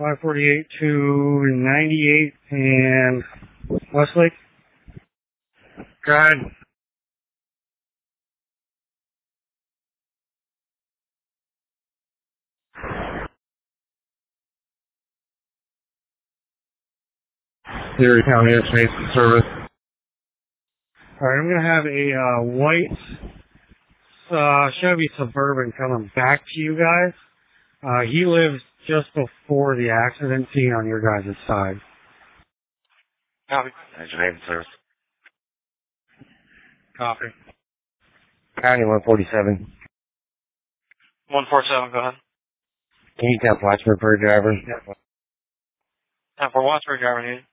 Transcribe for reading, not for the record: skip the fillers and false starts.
548 to 98 and Westlake. Go ahead. Erie County Airspace Service. Alright, I'm going to have a white Chevy Suburban coming back to you guys. He lives just before the accident scene on your guys' side. Copy. Engineering Service. Copy. County 147. 147, go ahead. Can you tap Watchman for a driver? And for Watchford driver needed.